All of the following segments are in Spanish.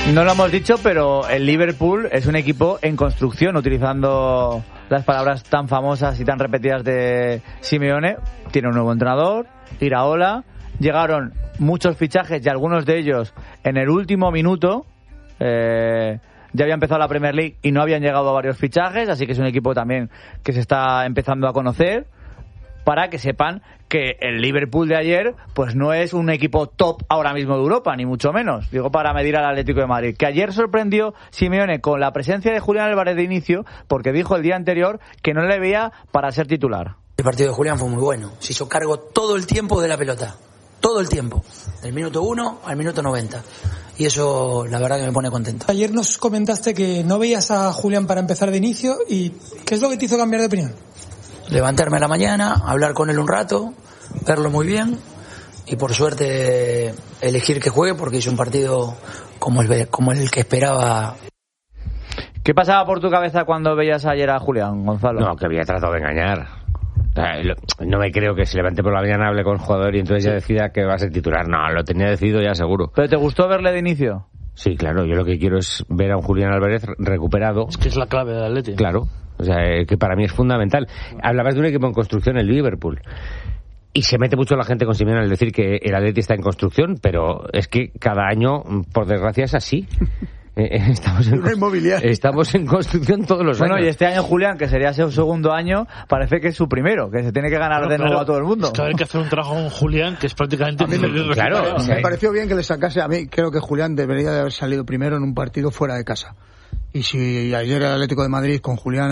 No lo hemos dicho, pero el Liverpool es un equipo en construcción, utilizando las palabras tan famosas y tan repetidas de Simeone. Tiene un nuevo entrenador, Iraola. Llegaron muchos fichajes y algunos de ellos en el último minuto. Ya había empezado la Premier League y no habían llegado a varios fichajes, así que es un equipo también que se está empezando a conocer, para que sepan que el Liverpool de ayer pues no es un equipo top ahora mismo de Europa, ni mucho menos. Digo, para medir al Atlético de Madrid, que ayer sorprendió Simeone con la presencia de Julián Álvarez de inicio, porque dijo el día anterior que no le veía para ser titular. El partido de Julián fue muy bueno, se hizo cargo todo el tiempo de la pelota, todo el tiempo, del minuto 1 al minuto 90. Y eso la verdad que me pone contento. Ayer nos comentaste que no veías a Julián para empezar de inicio, y ¿qué es lo que te hizo cambiar de opinión? Levantarme a la mañana, hablar con él un rato, verlo muy bien y por suerte elegir que juegue, porque hizo un partido como el que esperaba. ¿Qué pasaba por tu cabeza cuando veías ayer a Julián, Gonzalo? No, que había tratado de engañar. No me creo que se levante por la mañana, hable con el jugador y entonces ya decida que va a ser titular. No, lo tenía decidido ya seguro. ¿Pero te gustó verle de inicio? Sí, claro, yo lo que quiero es ver a un Julián Álvarez recuperado. Es que es la clave del Atleti. Claro, o sea, que para mí es fundamental. Hablabas de un equipo en construcción, el Liverpool. Y se mete mucho la gente con Simeone al decir que el Atleti está en construcción, pero es que cada año, por desgracia, es así. Estamos en construcción todos los años. Bueno, y este año Julián, que sería su segundo año, parece que es su primero, que se tiene que ganar de nuevo a todo el mundo. Es que hay que hacer un trabajo con Julián que es prácticamente... Claro, me pareció bien que le sacase. A mí creo que Julián debería de haber salido primero en un partido fuera de casa. Y si ayer el Atlético de Madrid con Julián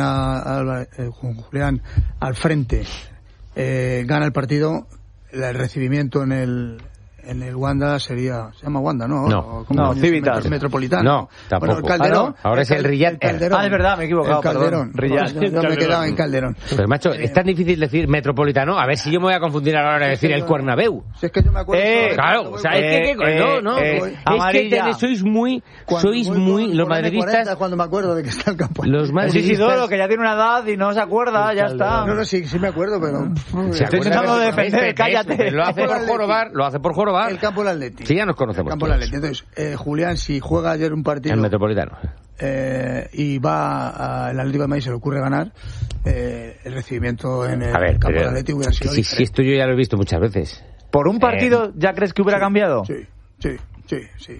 al frente gana el partido, el recibimiento en el Wanda sería... Se llama Wanda, ¿no? No, Civitas. Metropolitano. No, tampoco. Bueno, el Calderón. Ahora es el Riyad. Calderón. Ah, es verdad, me he equivocado. El Calderón. Yo me quedaba en Calderón. Pero, macho, es tan difícil decir Metropolitano. A ver si yo me voy a confundir a la hora de decir el Cuernabéu. Si es que yo me acuerdo... Claro, o sea, es que sois muy los madridistas... Cuando me acuerdo de que está el campo. Los madridistas... Sí, Isidoro, que ya tiene una edad y no se acuerda, ya está. No, sí me acuerdo, pero... Estoy intentando defender, cállate. Lo hace por jorobar. El campo del Atleti. Sí, ya nos conocemos. Campo del Atleti. Entonces, Julián, si juega ayer un partido... El Metropolitano. Y va al Atlético de Madrid, se le ocurre ganar, el recibimiento en el campo del Atleti hubiera sido diferente. Si esto yo ya lo he visto muchas veces. ¿Por un partido ya crees que hubiera cambiado? Sí. Se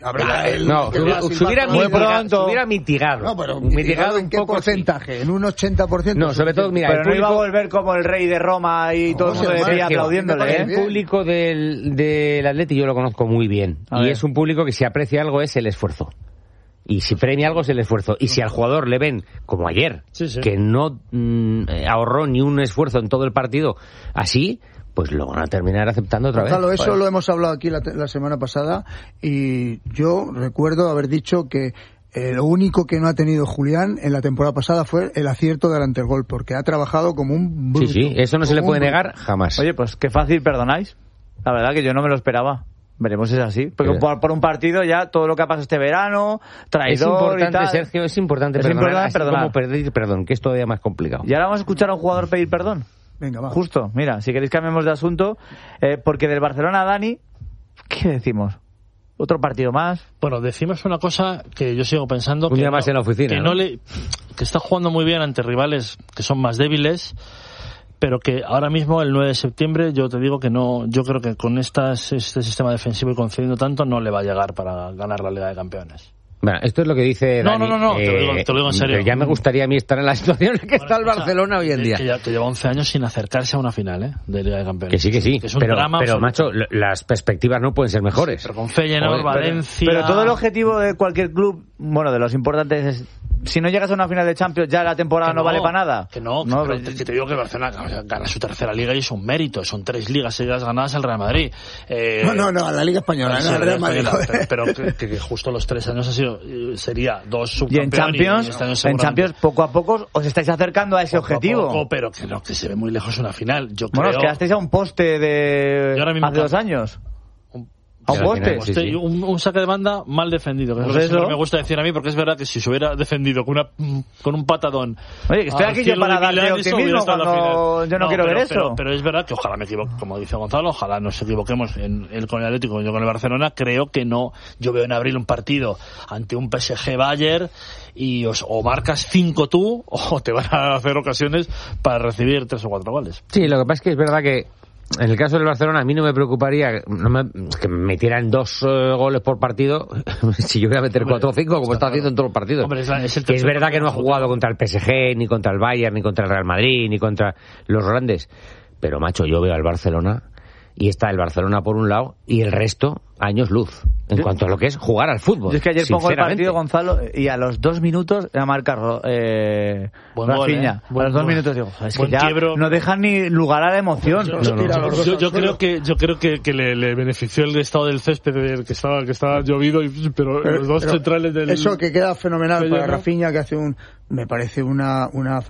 hubiera mitigado. No, pero mitigado ¿en qué porcentaje? ¿En un 80%? No, sobre todo, mira... Pero no iba a volver como el rey de Roma y todo el mundo decía aplaudiéndole. El público del Atleti yo lo conozco muy bien. Y es un público que si aprecia algo es el esfuerzo. Y si premia algo es el esfuerzo. Y si al jugador le ven, como ayer, que no ahorró ni un esfuerzo en todo el partido, así... pues lo van a terminar aceptando otra vez. Eso lo hemos hablado aquí la semana pasada, y yo recuerdo haber dicho que lo único que no ha tenido Julián en la temporada pasada fue el acierto delante del gol, porque ha trabajado como un bruto. Sí, eso no se le puede negar jamás. Oye, pues qué fácil perdonáis. La verdad que yo no me lo esperaba. Veremos si es así. Porque por un partido ya todo lo que ha pasado este verano, traidor es importante, y tal. Sergio, es importante perdonar. Como pedir perdón, que es todavía más complicado. Y ahora vamos a escuchar a un jugador pedir perdón. Venga, va. Justo, mira, si queréis cambiemos de asunto, porque del Barcelona, Dani, ¿qué decimos? ¿Otro partido más? Bueno, decimos una cosa que yo sigo pensando... Un día más en la oficina, que está jugando muy bien ante rivales que son más débiles, pero que ahora mismo, el 9 de septiembre, yo te digo que no... Yo creo que con este sistema defensivo y concediendo tanto, no le va a llegar para ganar la Liga de Campeones. Bueno, esto es lo que dice Dani. No, te lo digo en serio. Ya me gustaría a mí estar en la situación en que está el Barcelona hoy en día. Que lleva 11 años sin acercarse a una final de Liga de Campeones. Que sí. Que es un drama pero macho, las perspectivas no pueden ser mejores. Sí, pero con Feyenoord, Valencia... Pero todo el objetivo de cualquier club, bueno, de los importantes es... Si no llegas a una final de Champions, ya la temporada no vale para nada. Que te digo que el Barcelona gana su tercera liga y es un mérito. Son 3 ligas seguidas ganadas al Real Madrid. No, a la Liga Española, no al Real Madrid. Pero que justo los 3 años sería 2 subcampeones. Y en Champions, poco a poco os estáis acercando a ese objetivo. Pero que se ve muy lejos una final. Os quedasteis a un poste de hace 2 años. a un poste. Sí. Un saque de banda mal defendido, que es lo que me gusta decir a mí, porque es verdad que si se hubiera defendido con un patadón... Oye, que estoy aquí yo para darle optimismo cuando yo no quiero ver eso. Pero es verdad que ojalá me equivoque, como dice Gonzalo, ojalá nos equivoquemos con el Atlético, yo con el Barcelona, creo que no. Yo veo en abril un partido ante un PSG Bayern y o marcas 5 tú o te van a hacer ocasiones para recibir 3 o 4 goles. Sí, lo que pasa es que es verdad que en el caso del Barcelona a mí no me preocuparía que me metieran 2 goles por partido si yo voy a meter 4 o 5 como está haciendo en todos los partidos. Hombre, es verdad que no ha jugado contra el PSG, ni contra el Bayern, ni contra el Real Madrid, ni contra los grandes. Pero, macho, yo veo al Barcelona y está el Barcelona por un lado y el resto años luz en cuanto a lo que es jugar al fútbol. Yo es que ayer pongo el partido, Gonzalo, y a los 2 minutos la marca Rafinha. A los 2 minutos digo, es que ya quiebro. No dejan ni lugar a la emoción. Yo creo que le benefició el estado del césped que estaba llovido, pero los dos centrales del... Eso que queda fenomenal para Rafinha, que hace me parece una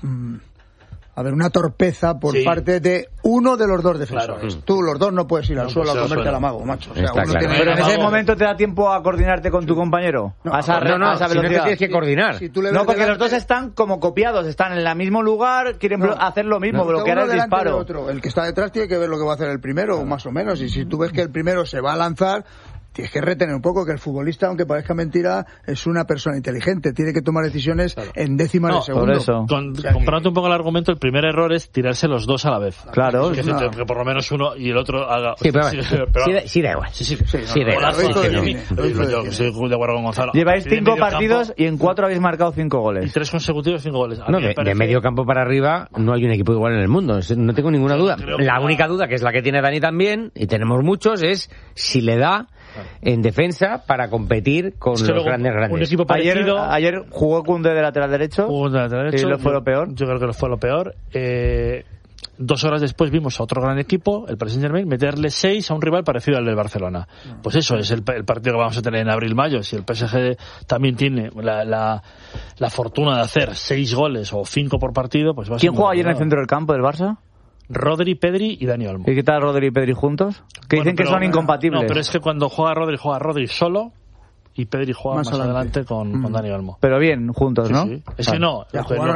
torpeza por parte de uno de los dos defensores. Claro. Tú, los dos, no puedes ir al suelo a comerte al amago, macho. O sea, claro. Pero en ese momento te da tiempo a coordinarte con tu compañero. No, a esa velocidad. Si no te tienes que coordinar. No, porque los dos están como copiados, están en el mismo lugar, quieren hacer lo mismo, bloquear el disparo. Otro. El que está detrás tiene que ver lo que va a hacer el primero, más o menos. Y si tú ves que el primero se va a lanzar, tienes que retener un poco que el futbolista, aunque parezca mentira, es una persona inteligente, tiene que tomar decisiones en décimas de segundo. Por eso. Comparando un poco el argumento, el primer error es tirarse los dos a la vez. Claro. Que por lo menos uno y el otro haga... Sí, da igual. Sí, da igual. Yo soy de acuerdo con Gonzalo. Lleváis 5 partidos y en 4 habéis marcado 5 goles. Y 3 consecutivos, 5 goles. De medio campo para arriba no hay un equipo igual en el mundo, no tengo ninguna duda. La única duda, que es la que tiene Dani también, y tenemos muchos, es si le da en defensa para competir con los grandes. Un equipo parecido. Ayer jugó Koundé de lateral derecho. Y lo fue lo peor. Yo creo que lo fue lo peor. 2 horas después vimos a otro gran equipo, el Paris Saint-Germain, meterle 6 a un rival parecido al del Barcelona. Pues eso es el partido que vamos a tener en abril-mayo. Si el PSG también tiene la fortuna de hacer 6 goles o 5 por partido, pues va a ser... ¿Quién juega ayer en el centro del campo del Barça? Rodri, Pedri y Dani Olmo. ¿Y qué tal Rodri y Pedri juntos? Que dicen que son incompatibles. No, pero es que cuando juega Rodri solo y Pedri juega más adelante con Dani Olmo. Pero bien, juntos, ¿no? Sí. Es que no.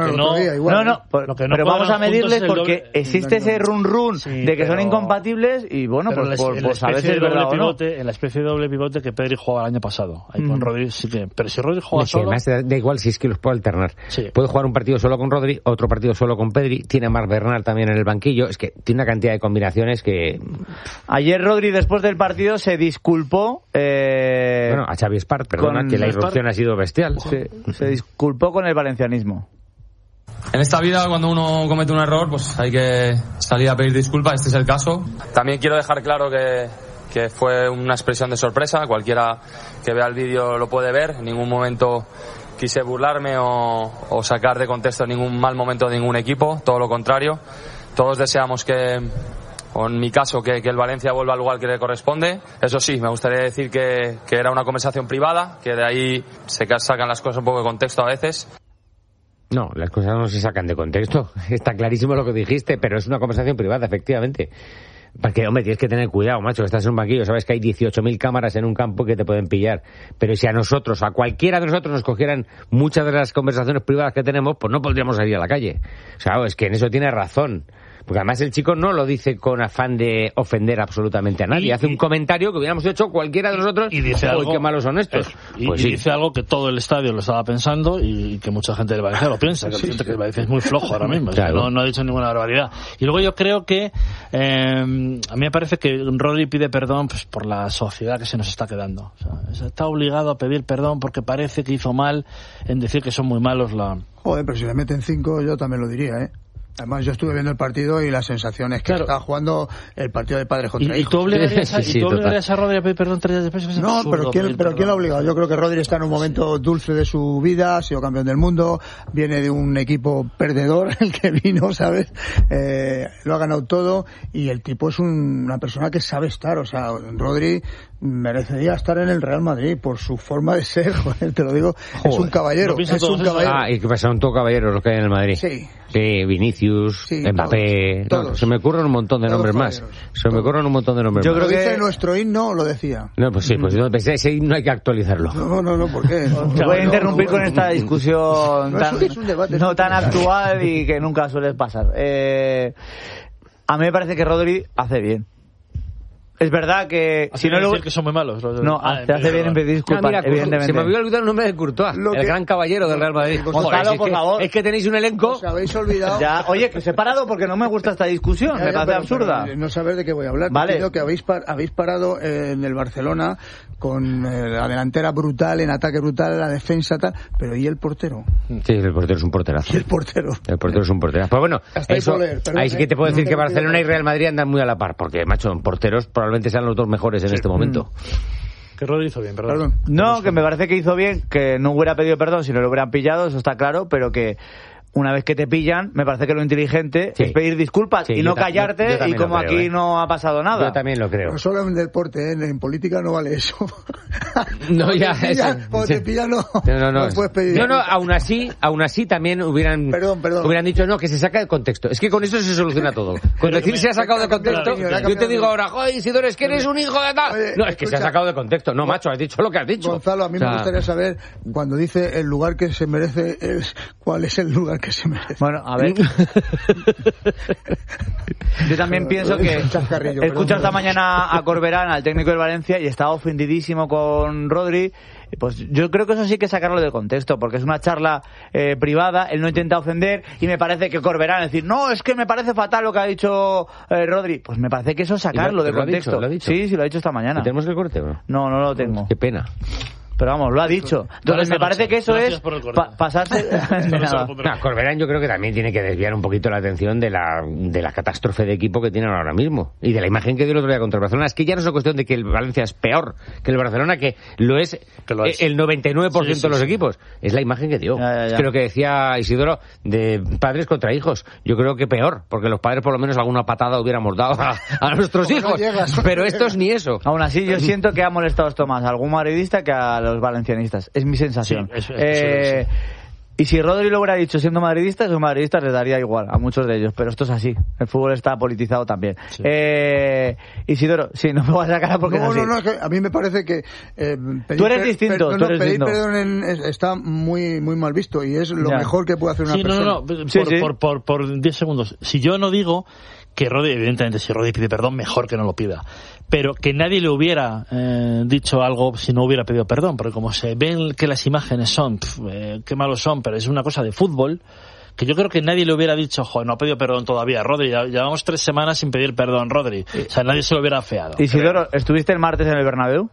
Pero vamos a medirles porque existe ese run de que son incompatibles y bueno, pues a veces es verdad o no. En la especie de doble pivote que Pedri jugaba el año pasado. Ahí con Rodri sí que... Pero si Rodri juega solo... Además da igual si es que los puedo alternar. Sí. Puede jugar un partido solo con Rodri, otro partido solo con Pedri, tiene a Marc Bernal también en el banquillo. Es que tiene una cantidad de combinaciones que... Ayer Rodri después del partido se disculpó... Bueno, a Xavi Espart, perdona, que la irrupción ha sido bestial. Sí, se disculpó con el valencianismo. En esta vida, cuando uno comete un error, pues hay que salir a pedir disculpas. Este es el caso. También quiero dejar claro que fue una expresión de sorpresa. Cualquiera que vea el vídeo lo puede ver. En ningún momento quise burlarme o sacar de contexto ningún mal momento de ningún equipo. Todo lo contrario. Todos deseamos o en mi caso, que el Valencia vuelva al lugar que le corresponde. Eso sí, me gustaría decir que era una conversación privada, que de ahí se sacan las cosas un poco de contexto a veces. No, las cosas no se sacan de contexto. Está clarísimo lo que dijiste, pero es una conversación privada, efectivamente. Porque, hombre, tienes que tener cuidado, macho, que estás en un banquillo, sabes que hay 18.000 cámaras en un campo que te pueden pillar. Pero si a cualquiera de nosotros nos cogieran muchas de las conversaciones privadas que tenemos, pues no podríamos salir a la calle. O sea, es que en eso tiene razón. Porque además el chico no lo dice con afán de ofender absolutamente a nadie. Hace un comentario que hubiéramos hecho cualquiera de nosotros. Y dice algo, qué malos son estos. Pues sí. Dice algo que todo el estadio lo estaba pensando y que mucha gente del Valencia lo piensa. Que el Valencia es muy flojo ahora mismo. Claro. O sea, no ha dicho ninguna barbaridad. Y luego yo creo que a mí me parece que Rodri pide perdón pues por la sociedad que se nos está quedando. O sea, está obligado a pedir perdón porque parece que hizo mal en decir que son muy malos Joder, pero si le meten 5 yo también lo diría, ¿eh? Además, yo estuve viendo el partido y la sensación es que está jugando el partido de padres contra hijos. ¿Y tú obligarías a Rodri a pedir perdón 3 días después? No, pero ¿quién lo ha obligado? Yo creo que Rodri está en un momento dulce de su vida, ha sido campeón del mundo, viene de un equipo perdedor, el que vino, ¿sabes? Lo ha ganado todo y el tipo es una persona que sabe estar. O sea, Rodri merecería estar en el Real Madrid por su forma de ser, joder, te lo digo. Joder, es un caballero. Es un caballero. Y que son todos caballeros los que hay en el Madrid. Sí. Sí, Vinicius, Vinicius, Mbappé... Todos. Se me ocurren un montón de nombres más. Yo creo que dice nuestro himno, lo decía. No, pues sí, pues ese himno hay que actualizarlo. No, ¿por qué? Te voy a interrumpir con esta discusión tan actual y que nunca suele pasar. A mí me parece que Rodri hace bien. Es verdad que si no decir que son muy malos. No, te hace bien en pedir disculpas, evidentemente. Se me olvidó olvidar el nombre de Courtois, el gran caballero del Real Madrid. Gonzalo, por favor. Es que tenéis un elenco. Os habéis olvidado. Ya, oye, que os he parado porque no me gusta esta discusión, me parece absurda. Pero no saber de qué voy a hablar. Vale. Creo que habéis parado en el Barcelona con la delantera brutal, en ataque brutal, la defensa tal, pero ¿y el portero? Sí, el portero es un porterazo. ¿Y el portero? El portero es un porterazo. Pues bueno, ahí sí que te puedo decir que Barcelona y Real Madrid andan muy a la par, porque, macho, en porteros probablemente sean los dos mejores en este momento. Que Rodri hizo bien, perdón. No, que me parece que hizo bien, que no hubiera pedido perdón si no lo hubieran pillado, eso está claro, pero que una vez que te pillan, me parece que lo inteligente es pedir disculpas y no callarte y como aquí no ha pasado nada. Yo también lo creo. No solo en deporte, en política no vale eso. No, ya. Cuando te pillan no puedes pedir. No, aún así también hubieran dicho no, que se saca de contexto. Es que con eso se soluciona todo. Con decir se ha sacado de contexto, yo te digo ahora, joder, Isidoro, es que eres un hijo de tal. No, es que se ha sacado de contexto. No, macho, has dicho lo que has dicho. Gonzalo, a mí me gustaría saber, cuando dice el lugar que se merece, ¿cuál es el lugar que se merece? Bueno, a ver. Yo también pienso que he escuchado esta mañana a Corberán, al técnico del Valencia, y estaba ofendidísimo con Rodri. Pues yo creo que eso sí hay que sacarlo de contexto, porque es una charla privada, él no intenta ofender, y me parece que Corberán decir, no, es que me parece fatal lo que ha dicho Rodri, pues me parece que eso es sacarlo de contexto. ¿Lo ha dicho? Sí, lo ha dicho esta mañana. ¿Tenemos el corte o no? No lo tengo. Qué pena. Pero vamos, lo ha dicho. Entonces me parece que eso es pasarse... Corberán yo creo que también tiene que desviar un poquito la atención de la catástrofe de equipo que tienen ahora mismo. Y de la imagen que dio el otro día contra el Barcelona. Es que ya no es una cuestión de que el Valencia es peor que el Barcelona, que lo es el 99% de los equipos. Es la imagen que dio. Es que lo que decía Isidoro, de padres contra hijos. Yo creo que peor, porque los padres por lo menos alguna patada hubiéramos dado a nuestros hijos. Pero esto es ni eso. Aún así, yo siento que ha molestado esto más a algún madridista que a los valencianistas. Es mi sensación. Sí, y si Rodri lo hubiera dicho siendo madridista, esos madridistas les daría igual a muchos de ellos, pero esto es así. El fútbol está politizado también. Sí. Isidoro, sí, no me voy a sacar porque no, es así. No, es que a mí me parece que tú eres distinto. Pedir perdón está muy mal visto y es lo mejor que puede hacer una persona. Por 10 segundos. Si yo no digo que Rodri, evidentemente, si Rodri pide perdón, mejor que no lo pida. Pero que nadie le hubiera dicho algo si no hubiera pedido perdón, porque como se ven que las imágenes son, qué malos son, pero es una cosa de fútbol, que yo creo que nadie le hubiera dicho, joder, no ha pedido perdón todavía, Rodri, ya llevamos 3 semanas sin pedir perdón, Rodri. O sea, nadie se lo hubiera afeado. Isidoro, ¿estuviste el martes en el Bernabéu?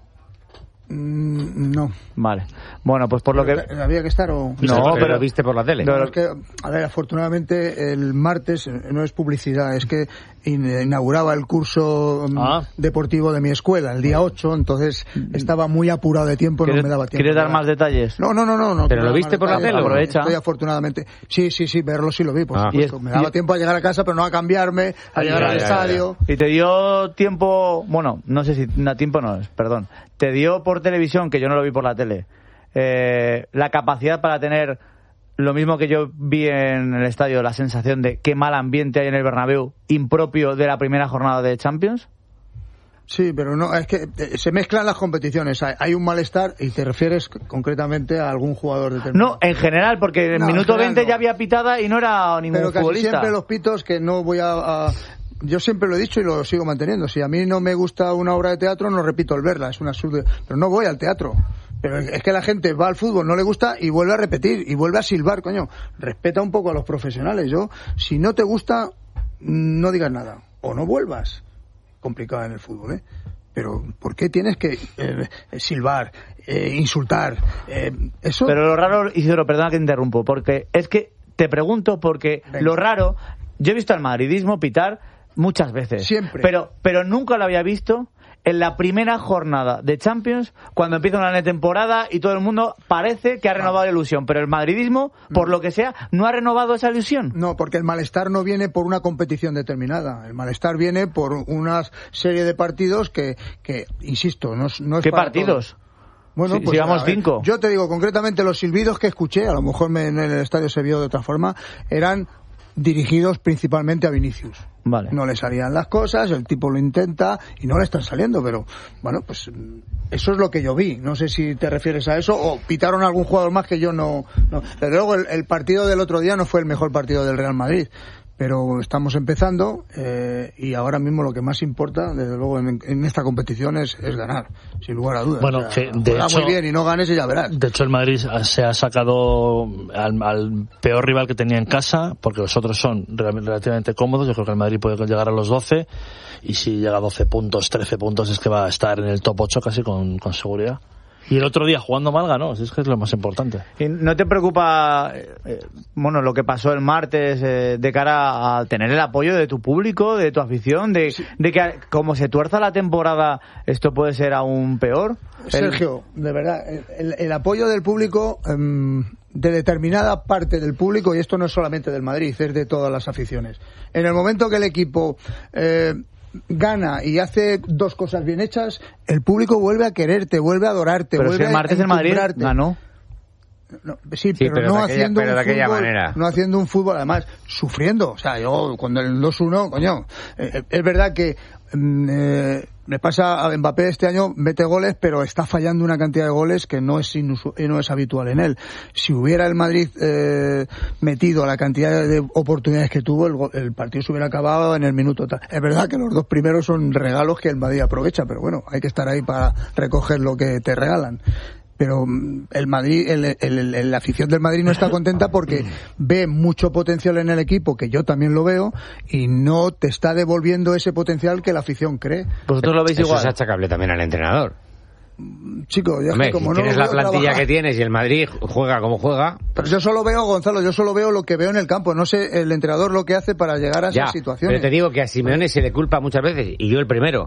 No. Vale. Bueno, pues por lo que... ¿Había que estar o...? No, pero lo viste por la tele. No, es que, a ver, afortunadamente el martes no es publicidad, es que inauguraba el curso deportivo de mi escuela, el día 8, entonces estaba muy apurado de tiempo, no me daba tiempo. ¿Quieres dar más detalles? No. ¿Pero lo viste por la tele? Aprovecha. Estoy afortunadamente. Sí, verlo sí lo vi, por supuesto. Me daba tiempo a llegar a casa, pero no a cambiarme, a llegar al estadio. ¿Y te dio tiempo? Bueno, no sé si tiempo no es, perdón. ¿Te dio por televisión, que yo no lo vi por la tele, la capacidad para tener lo mismo que yo vi en el estadio, la sensación de qué mal ambiente hay en el Bernabéu, impropio de la primera jornada de Champions? Sí, pero no, es que se mezclan las competiciones. Hay un malestar y te refieres concretamente a algún jugador determinado. No, en general, porque en minuto 20 ya había pitada y no era ningún futbolista. Pero casi siempre los pitos que no voy a... Yo siempre lo he dicho y lo sigo manteniendo. Si a mí no me gusta una obra de teatro, no repito el verla. Es un absurdo. Pero no voy al teatro. Pero es que la gente va al fútbol, no le gusta y vuelve a repetir y vuelve a silbar, coño. Respeta un poco a los profesionales. Si no te gusta, no digas nada. O no vuelvas. Complicado en el fútbol, ¿eh? Pero ¿por qué tienes que silbar, insultar? Eso. Pero lo raro, Isidoro, perdona que te interrumpo, porque es que te pregunto porque lo raro, yo he visto al madridismo pitar muchas veces. Siempre. Pero nunca lo había visto en la primera jornada de Champions, cuando empieza una temporada y todo el mundo parece que ha renovado la ilusión, pero el madridismo, por lo que sea, no ha renovado esa ilusión. No, porque el malestar no viene por una competición determinada. El malestar viene por una serie de partidos que insisto, no es ¿Qué para partidos? Todos. Bueno, pues sigamos 5. Yo te digo concretamente los silbidos que escuché, a lo mejor en el estadio se vio de otra forma, eran dirigidos principalmente a Vinicius. Vale. No le salían las cosas, el tipo lo intenta y no le están saliendo, pero bueno, pues eso es lo que yo vi. No sé si te refieres a eso o pitaron a algún jugador más que yo no. Pero luego el partido del otro día no fue el mejor partido del Real Madrid. Pero estamos empezando y ahora mismo lo que más importa, desde luego, en esta competición es ganar, sin lugar a dudas. Bueno, o sea, que de hecho, muy bien y no ganes y ya verás. De hecho, el Madrid se ha sacado al peor rival que tenía en casa, porque los otros son relativamente cómodos. Yo creo que el Madrid puede llegar a los 12 y si llega a 12 puntos, 13 puntos, es que va a estar en el top 8 casi con seguridad. Y el otro día jugando mal ganó, es que es lo más importante. ¿Y no te preocupa lo que pasó el martes de cara a tener el apoyo de tu público, de tu afición, de que como se tuerza la temporada esto puede ser aún peor? Sergio, de verdad, el apoyo del público, de determinada parte del público, y esto no es solamente del Madrid, es de todas las aficiones. En el momento que el equipo gana y hace dos cosas bien hechas, el público vuelve a quererte, vuelve a adorarte, pero vuelve si el martes el Madrid ganó. No, sí, pero no haciendo de aquella fútbol, manera. No haciendo un fútbol, además, sufriendo. O sea, yo cuando el 2-1, coño, es verdad que me pasa a Mbappé este año, mete goles, pero está fallando una cantidad de goles que no es habitual en él. Si hubiera el Madrid metido la cantidad de oportunidades que tuvo, el partido se hubiera acabado en el minuto tal. Es verdad que los dos primeros son regalos que el Madrid aprovecha, pero bueno, hay que estar ahí para recoger lo que te regalan. Pero el Madrid, la afición del Madrid no está contenta porque ve mucho potencial en el equipo, que yo también lo veo, y no te está devolviendo ese potencial que la afición cree. ¿Vosotros lo veis igual? Eso es achacable también al entrenador. Chico, ya hombre, es que como si no tienes la plantilla trabajar, que tienes y el Madrid juega como juega. Pero yo solo veo, Gonzalo, lo que veo en el campo. No sé el entrenador lo que hace para llegar a esas situaciones. Pero te digo que a Simeone se le culpa muchas veces, y yo el primero,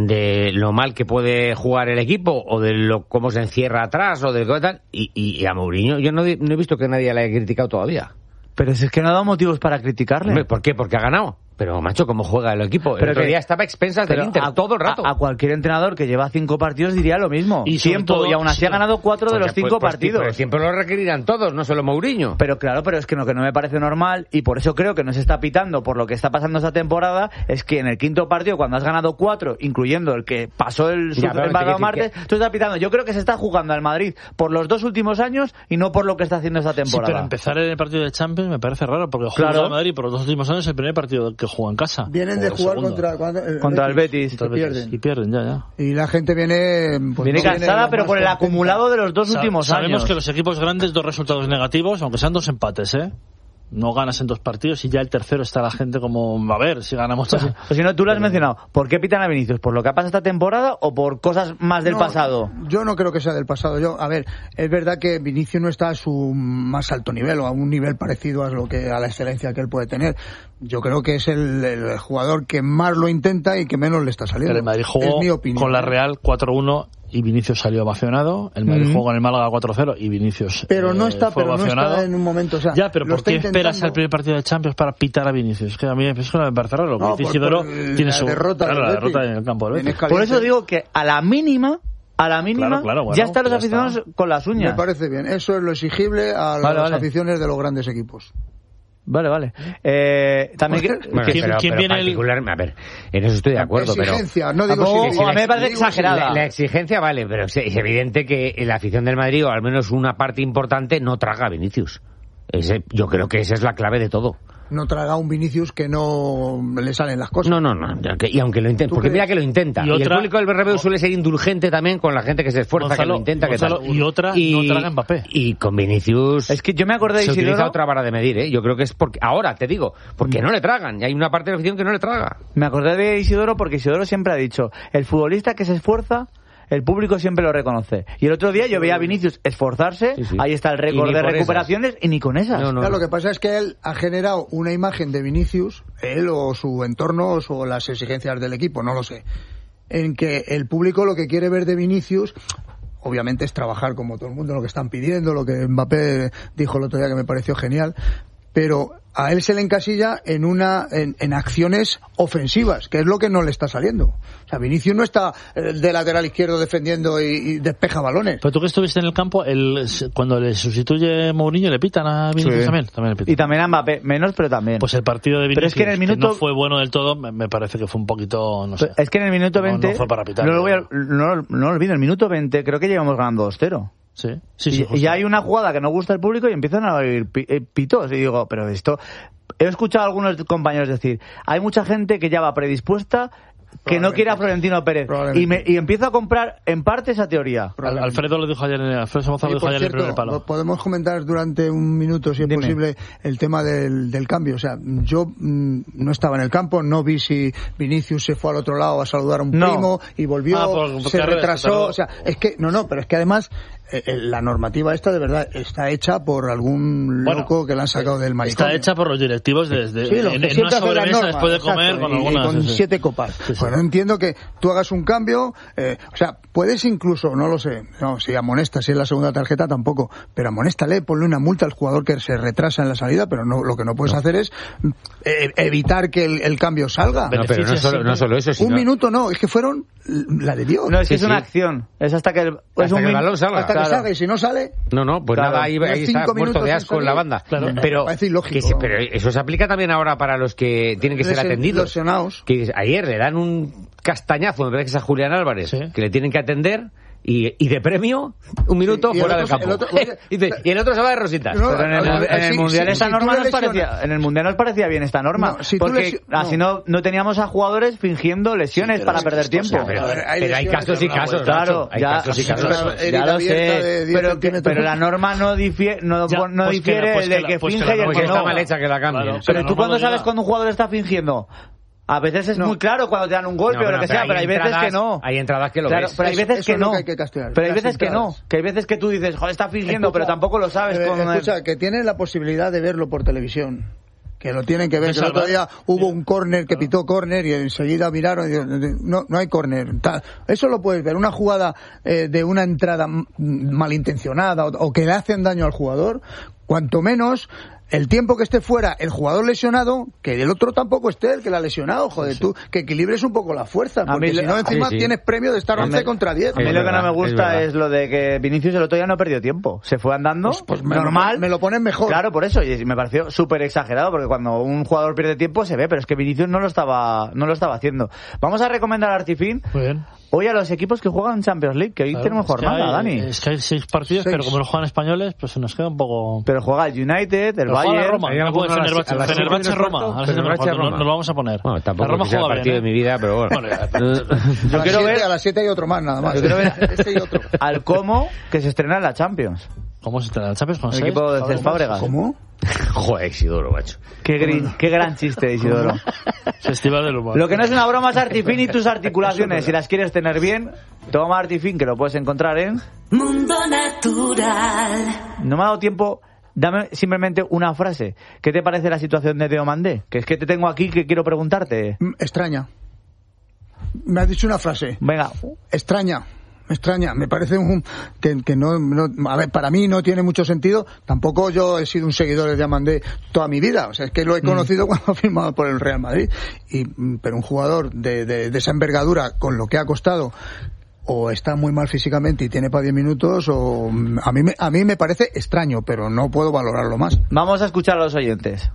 de lo mal que puede jugar el equipo, o de cómo se encierra atrás, o de tal. Y a Mourinho yo no he visto que nadie le haya criticado todavía. Pero si es que no ha dado motivos para criticarle. Hombre, ¿por qué? Porque ha ganado. Pero, macho, ¿cómo juega el equipo? El otro día estaba a expensas del Inter todo el rato. A cualquier entrenador que lleva 5 partidos diría lo mismo. Y aún así ha ganado 4 de los 5 partidos. Pero siempre lo requerirán todos, no solo Mourinho. Pero claro, pero es que lo que no me parece normal, y por eso creo que no se está pitando por lo que está pasando esta temporada, es que en el quinto partido, cuando has ganado 4, incluyendo el que pasó el pasado martes, tú estás pitando. Yo creo que se está jugando al Madrid por los 2 últimos años y no por lo que está haciendo esta temporada. Sí, pero empezar en el partido de Champions me parece raro, porque juega al Madrid por los 2 últimos años, el primer partido que juega en casa. Vienen de jugar contra el Betis. Y pierden, ya. Y la gente viene cansada, pero por el acumulado de los 2 últimos años. Sabemos que los equipos grandes, 2 resultados negativos, aunque sean 2 empates, no ganas en 2 partidos y ya el tercero está la gente como, a ver, si ganamos... Pues si no, tú lo has mencionado. ¿Por qué pitan a Vinicius? ¿Por lo que ha pasado esta temporada o por cosas más del pasado? Yo no creo que sea del pasado. A ver, es verdad que Vinicius no está a su más alto nivel o a un nivel parecido a la excelencia que él puede tener. Yo creo que es el jugador que más lo intenta y que menos le está saliendo. El Madrid jugó con la Real 4-1 y Vinicius salió ovacionado. El Madrid jugó en el Málaga 4-0 y Vinicius pero no está en un momento, o sea, ya, pero ¿por qué esperas al primer partido de Champions para pitar a Vinicius? Que a mí eso me parece raro. Lo que dice Isidoro tiene su derrota en el campo del Betis. Por eso digo que a la mínima bueno, ya están los aficionados con las uñas. Me parece bien, eso es lo exigible a las aficiones de los grandes equipos. Vale. También ¿quién viene a ver, en eso estoy de acuerdo, exigencia, pero no digo a mí me parece exagerada. La exigencia vale, pero es evidente que la afición del Madrid, o al menos una parte importante, no traga a Vinicius. Yo creo que esa es la clave de todo. No traga un Vinicius que no le salen las cosas. No. Y aunque lo intenta, porque mira que lo intenta. Y el público del Bernabéu suele ser indulgente también con la gente que se esfuerza, Gonzalo, que lo intenta, que tal. No traga Mbappé. Y con Vinicius. Es que yo me acordé de se Isidoro. utiliza otra vara de medir, Yo creo que es porque ahora te digo, porque no le tragan. Y hay una parte de la afición que no le traga. Me acordé de Isidoro porque Isidoro siempre ha dicho: el futbolista que se esfuerza, el público siempre lo reconoce. Y el otro día yo veía a Vinicius esforzarse, ahí está el récord de recuperaciones, y ni con esas. Claro, lo que pasa es que él ha generado una imagen de Vinicius, él o su entorno o las exigencias del equipo, no lo sé, en que el público lo que quiere ver de Vinicius, obviamente, es trabajar como todo el mundo, lo que están pidiendo, lo que Mbappé dijo el otro día que me pareció genial, pero a él se le encasilla en acciones ofensivas, que es lo que no le está saliendo. O sea, Vinicius no está de lateral izquierdo defendiendo y despeja balones. Pero tú que estuviste en el campo, cuando le sustituye Mourinho, ¿le pitan a Vinicius también? También le pitan. Y también a Mbappé, menos, pero también. Pues el partido de Vinicius, pero es que en el minuto... que no fue bueno del todo, me parece que fue un poquito, no sé. Es que en el minuto 20... No fue para pitar. No lo olvido, en el minuto 20 creo que llevamos ganando 2-0. Sí, y hay una jugada que no gusta al público y empiezan a oír pitos. Y digo, pero esto... He escuchado a algunos compañeros decir, hay mucha gente que ya va predispuesta que no quiere a Florentino Pérez y empiezo a comprar en parte esa teoría. Alfredo lo dijo ayer, Alfredo Somoza lo dijo ayer en el primer palo. Podemos comentar durante un minuto, si es posible, el tema del cambio. O sea, yo no estaba en el campo, no vi si Vinicius se fue al otro lado a saludar a un primo y volvió, se retrasó. O sea, es que, pero es que además la normativa esta de verdad está hecha por algún loco que la han sacado del manicomio. Está hecha por los directivos desde en una sobremesa después de comer con algunas... con 7 copas. Pues no entiendo que tú hagas un cambio, o sea, puedes incluso, no lo sé, si amonestas, si es la segunda tarjeta tampoco, pero amonéstale, ponle una multa al jugador que se retrasa en la salida, pero no, lo que no puedes hacer es evitar que el cambio salga. No, pero no solo eso, sino... Un minuto no, es que fueron la de Dios. No, es que es una acción, es hasta que el balón salga. Hasta que salga, y si no sale... No, pues nada, ahí está muerto de asco en la banda. Claro. Pero, parece ilógico. Pero eso se aplica también ahora para los que tienen que ser atendidos. Lesionados. Que ayer le dan un castañazo, me parece que es a Julián Álvarez, que le tienen que atender y de premio, un minuto fuera del campo. Y el otro se va de rositas. No, pero en el Mundial esta norma nos parecía, en el Mundial nos parecía bien esta norma, porque así no teníamos a jugadores fingiendo lesiones para perder tiempo. Pero hay casos y casos, claro, hay casos y casos. Ya lo sé, pero la norma no difiere el de que finge y el que no. Está mal hecha que la cambien. Pero tú cuando sabes cuando un jugador está fingiendo, a veces es muy claro cuando te dan un golpe o lo que sea, pero hay veces que no. Hay entradas que lo ves. Pero hay veces que no. Pero hay veces que no. Que hay veces que tú dices, joder, está fingiendo, pero tampoco lo sabes. Escucha, que tienen la posibilidad de verlo por televisión. Que lo tienen que ver. Que el otro día hubo un córner que pitó córner y enseguida miraron y dijeron, no hay córner. Eso lo puedes ver. Una jugada de una entrada malintencionada o que le hacen daño al jugador, cuanto menos... El tiempo que esté fuera el jugador lesionado, que el otro tampoco esté el que la ha lesionado, joder, tú, que equilibres un poco la fuerza, porque si no encima tienes premio de estar 11 contra 10. A mí lo que no me gusta es lo de que Vinicius el otro día no perdió tiempo, se fue andando, pues normal. Me lo ponen mejor. Claro, por eso, y me pareció súper exagerado, porque cuando un jugador pierde tiempo se ve, pero es que Vinicius no lo estaba haciendo. Vamos a recomendar a Artifin. Muy bien. Hoy a los equipos que juegan Champions League, que hoy tenemos jornada, Dani. Es que hay 6 partidos, pero como no juegan españoles, pues se nos queda un poco... Pero juega el United, el Bayern... Fenerbahce Roma. Nos lo vamos a poner. Bueno, tampoco es el partido de mi vida, pero bueno. Yo quiero ver... A las 7 hay otro más, nada más. Yo quiero ver este y otro. Al Como, que se estrena en la Champions. ¿Cómo se estrena en la Champions? ¿Con el equipo de Cés Fábregas? ¿Cómo? Joder, Isidoro, macho. Qué gran chiste de Isidoro. Festival del humor. Lo que no es una broma es Artifin y tus articulaciones. Si las quieres tener bien, toma Artifin, que lo puedes encontrar en... Mundo Natural. No me ha dado tiempo... Dame simplemente una frase. ¿Qué te parece la situación de Diomandé? Que es que te tengo aquí que quiero preguntarte. Extraña. Me has dicho una frase. Venga. Extraña. Me parece que no, a ver, para mí no tiene mucho sentido. Tampoco yo he sido un seguidor de Diomandé toda mi vida. O sea, es que lo he conocido cuando ha firmado por el Real Madrid. Pero un jugador de esa envergadura, con lo que ha costado, o está muy mal físicamente y tiene para 10 minutos, o a mí me parece extraño, pero no puedo valorarlo más. Vamos a escuchar a los oyentes.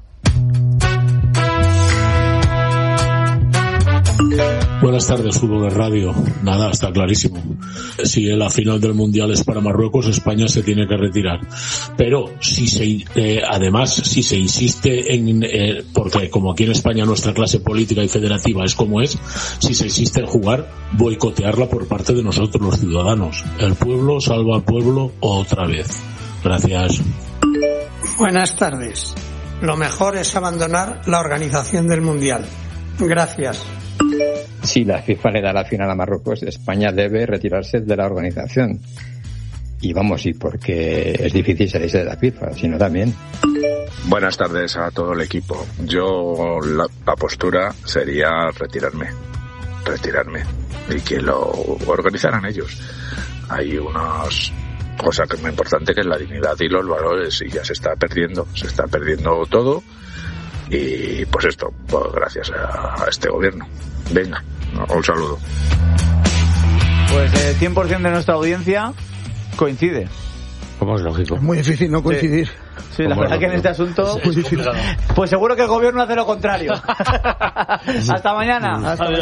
Buenas tardes, Fútbol de Radio. Nada, está clarísimo. Si la final del Mundial es para Marruecos, España se tiene que retirar. Pero además, si se insiste porque como aquí en España nuestra clase política y federativa es como es, si se insiste en jugar, boicotearla por parte de nosotros, los ciudadanos. El pueblo salva al pueblo otra vez. Gracias. Buenas tardes. Lo mejor es abandonar la organización del Mundial. Gracias. Si la FIFA le da la final a Marruecos, España debe retirarse de la organización. Y porque es difícil salirse de la FIFA, sino también. Buenas tardes a todo el equipo. Yo la postura sería retirarme y que lo organizaran ellos. Hay unos cosa que es muy importante, que es la dignidad y los valores, y ya se está perdiendo todo. Y pues esto, pues gracias a este gobierno. Venga, un saludo. Pues el 100% de nuestra audiencia coincide. Como es lógico. Es muy difícil no coincidir. Sí, la verdad que en este asunto, pues seguro que el gobierno hace lo contrario. Hasta mañana. Hasta mañana.